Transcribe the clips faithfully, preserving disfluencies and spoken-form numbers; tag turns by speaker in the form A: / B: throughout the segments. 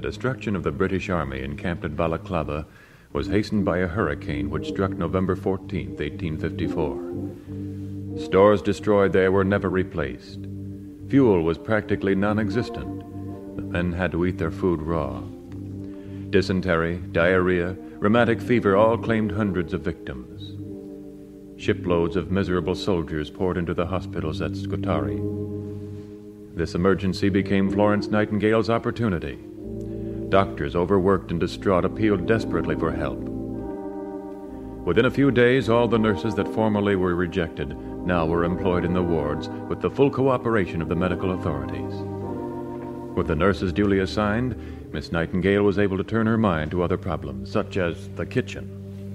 A: destruction of the British Army encamped at Balaclava was hastened by a hurricane which struck November fourteenth, eighteen fifty-four. Stores destroyed there were never replaced. Fuel was practically non-existent. The men had to eat their food raw. Dysentery, diarrhea, rheumatic fever all claimed hundreds of victims. Shiploads of miserable soldiers poured into the hospitals at Scutari. This emergency became Florence Nightingale's opportunity. Doctors, overworked and distraught, appealed desperately for help. Within a few days, all the nurses that formerly were rejected now were employed in the wards with the full cooperation of the medical authorities. With the nurses duly assigned, Miss Nightingale was able to turn her mind to other problems, such as the kitchen.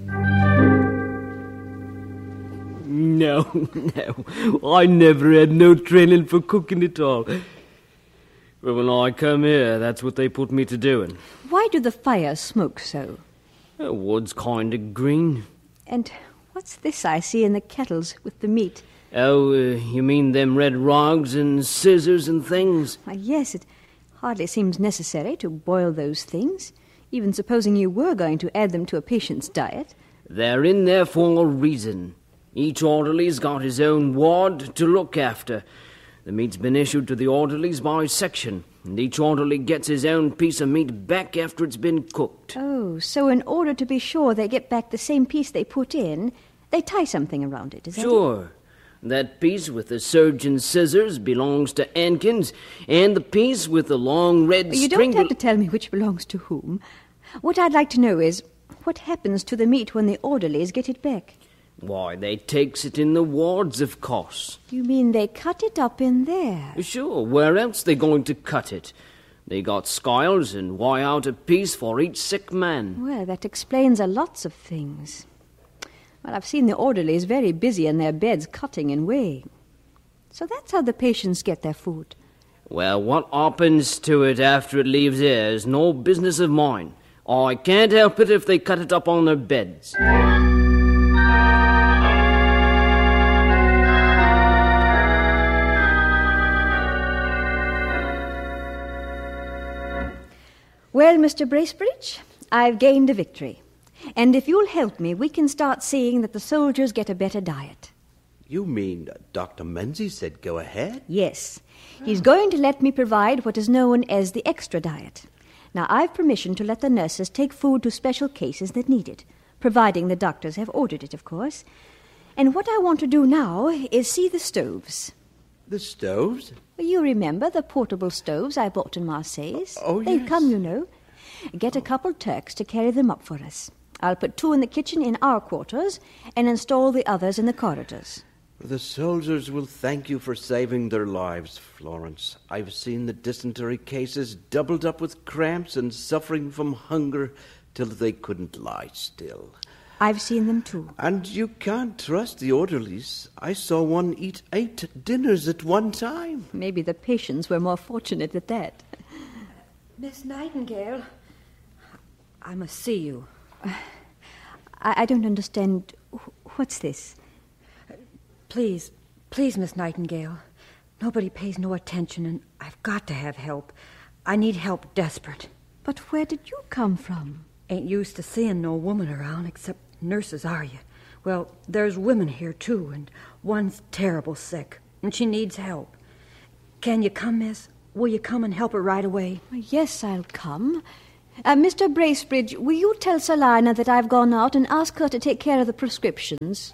B: No, no, I never had no training for cooking at all. But when I come here, that's what they put me to doing.
C: Why do the fires smoke so?
B: The wood's kind of green.
C: And what's this I see in the kettles with the meat?
B: Oh, uh, you mean them red rogs and scissors and things?
C: Why, yes, it hardly seems necessary to boil those things, even supposing you were going to add them to a patient's diet.
B: They're in there for a reason. Each orderly's got his own ward to look after. The meat's been issued to the orderlies by section, and each orderly gets his own piece of meat back after it's been cooked.
C: Oh, so in order to be sure they get back the same piece they put in, they tie something around it, is that it?
B: Sure. That piece with the surgeon's scissors belongs to Ankins, and the piece with the long red
C: You
B: string...
C: don't have to tell me which belongs to whom. What I'd like to know is, what happens to the meat when the orderlies get it back?
B: Why, they takes it in the wards, of course.
C: You mean they cut it up in there?
B: Sure, where else they going to cut it? They got skyles and why out a piece for each sick man.
C: Well, that explains a lots of things. Well, I've seen the orderlies very busy in their beds cutting and weighing. So that's how the patients get their food.
B: Well, what happens to it after it leaves here is no business of mine. I can't help it if they cut it up on their beds.
C: Well, Mister Bracebridge, I've gained a victory. And if you'll help me, we can start seeing that the soldiers get a better diet.
D: You mean uh, Doctor Menzies said go ahead?
C: Yes. He's going to let me provide what is known as the extra diet. Now, I've permission to let the nurses take food to special cases that need it, providing the doctors have ordered it, of course. And what I want to do now is see the stoves.
D: The stoves?
C: You remember the portable stoves I bought in Marseilles?
D: Oh,
C: They've
D: yes.
C: come, you know. Get a couple Turks to carry them up for us. I'll put two in the kitchen in our quarters and install the others in the corridors.
D: The soldiers will thank you for saving their lives, Florence. I've seen the dysentery cases doubled up with cramps and suffering from hunger till they couldn't lie still.
C: I've seen them too.
D: And you can't trust the orderlies. I saw one eat eight dinners at one time.
C: Maybe the patients were more fortunate at that.
E: Miss Nightingale, I must see you.
C: I, I don't understand. What's this?
E: Please, please, Miss Nightingale. Nobody pays no attention, and I've got to have help. I need help desperate.
C: But where did you come from?
E: Ain't used to seeing no woman around except nurses, are you? Well, there's women here, too, and one's terrible sick, and she needs help. Can you come, miss? Will you come and help her right away?
C: Yes, I'll come. Uh, Mister Bracebridge, will you tell Salina that I've gone out and ask her to take care of the prescriptions?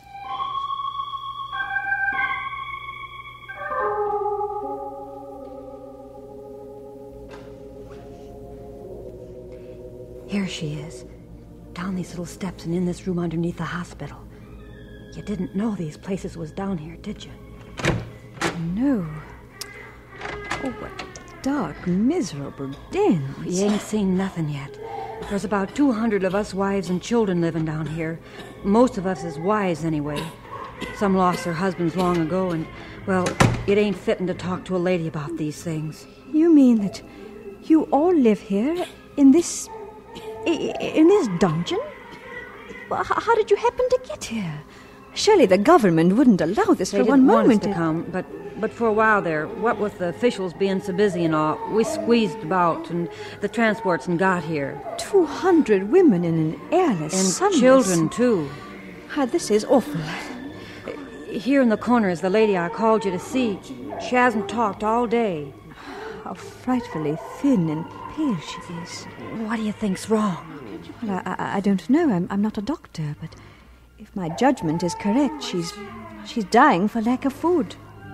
E: Here she is, down these little steps and in this room underneath the hospital. You didn't know these places was down here, did you?
C: No. Oh, what dark, miserable dens.
E: You ain't seen nothing yet. There's about two hundred of us wives and children living down here. Most of us is wives, anyway. Some lost their husbands long ago, and, well, it ain't fitting to talk to a lady about these things.
C: You mean that you all live here in this... in this dungeon? Well, how did you happen to get here? Surely the government wouldn't allow this
E: They
C: for
E: didn't
C: one
E: want us
C: moment.
E: to come, but but for a while there, what with the officials being so busy and all, we squeezed about and the transports and got here.
C: Two hundred women in an airless
E: And
C: sunless-
E: children, too.
C: Ah, this is awful.
E: Here in the corner is the lady I called you to see. She hasn't talked all day.
C: How frightfully thin and pale she is.
E: What do you think's wrong?
C: Well, I, I, I don't know. I'm, I'm not a doctor, but if my judgment is correct, she's she's dying for lack of food.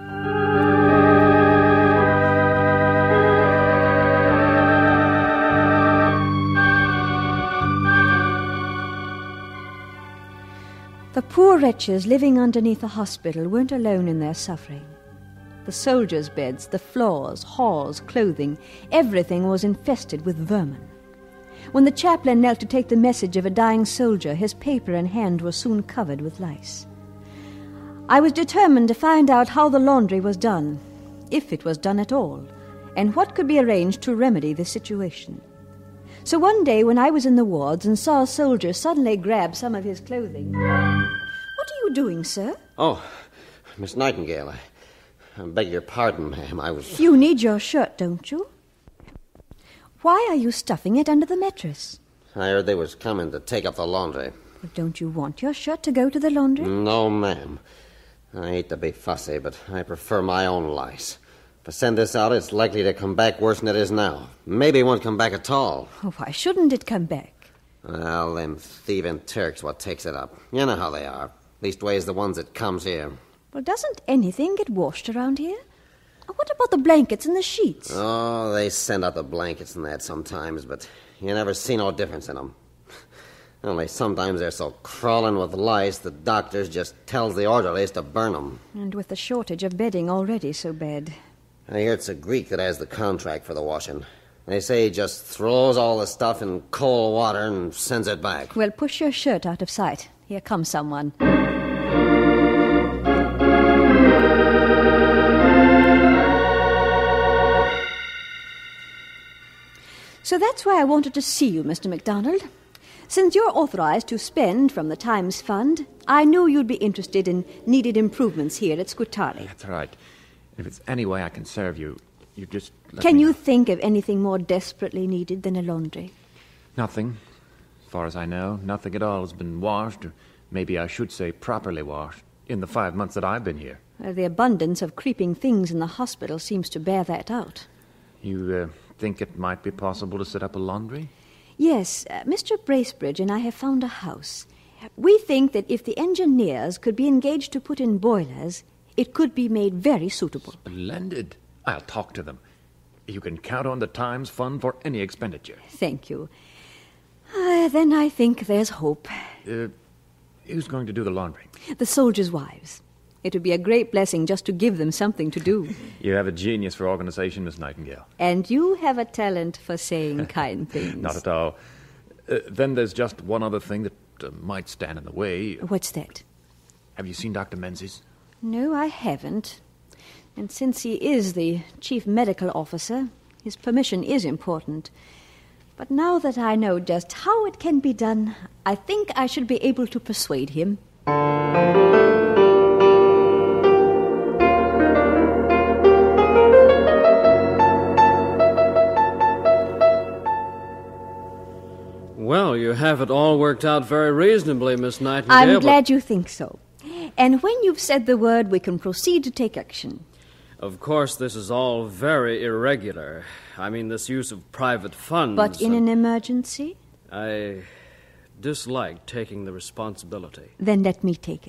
C: The poor wretches living underneath the hospital weren't alone in their suffering. The soldiers' beds, the floors, halls, clothing, everything was infested with vermin. When the chaplain knelt to take the message of a dying soldier, his paper and hand were soon covered with lice. I was determined to find out how the laundry was done, if it was done at all, and what could be arranged to remedy the situation. So one day when I was in the wards and saw a soldier suddenly grab some of his clothing... What are you doing, sir?
F: Oh, Miss Nightingale, I, I beg your pardon, ma'am. I was...
C: You need your shirt, don't you? Why are you stuffing it under the mattress?
F: I heard they was coming to take up the laundry.
C: Well, don't you want your shirt to go to the laundry?
F: No, ma'am. I hate to be fussy, but I prefer my own lice. If I send this out, it's likely to come back worse than it is now. Maybe it won't come back at all.
C: Oh, why shouldn't it come back?
F: Well, them thieving Turks what takes it up. You know how they are. Leastways the ones that comes here.
C: Well, doesn't anything get washed around here? What about the blankets and the sheets?
F: Oh, they send out the blankets and that sometimes, but you never see no difference in them. Only sometimes they're so crawling with lice, the doctors just tells the orderlies to burn them.
C: And with the shortage of bedding already so bad.
F: I hear it's a Greek that has the contract for the washing. They say he just throws all the stuff in cold water and sends it back.
C: Well, push your shirt out of sight. Here comes someone. So that's why I wanted to see you, Mister MacDonald. Since you're authorized to spend from the Times Fund, I knew you'd be interested in needed improvements here at Scutari.
A: That's right. If it's any way I can serve you, you just let
C: Can
A: me
C: you
A: know.
C: think of anything more desperately needed than a laundry?
A: Nothing. As far as I know, nothing at all has been washed, or maybe I should say properly washed, in the five months that I've been here.
C: Uh, the abundance of creeping things in the hospital seems to bear that out.
A: You uh, think it might be possible to set up a laundry?
C: Yes, uh, Mister Bracebridge and I have found a house. We think that if the engineers could be engaged to put in boilers, it could be made very suitable.
A: Splendid. I'll talk to them. You can count on the Times Fund for any expenditure.
C: Thank you. Uh, then I think there's hope.
A: Uh, who's going to do the laundry?
C: The soldiers' wives. It would be a great blessing just to give them something to do.
A: You have a genius for organization, Miss Nightingale.
C: And you have a talent for saying kind things.
A: Not at all. Uh, then there's just one other thing that uh, might stand in the way.
C: What's that?
A: Have you seen Doctor Menzies?
C: No, I haven't. And since he is the chief medical officer, his permission is important. But now that I know just how it can be done, I think I should be able to persuade him.
B: Well, you have it all worked out very reasonably, Miss Nightingale.
C: I'm glad you think so. And when you've said the word, we can proceed to take action.
B: Of course, this is all very irregular. I mean, this use of private funds.
C: But in an emergency?
B: I dislike taking the responsibility.
C: Then let me take it.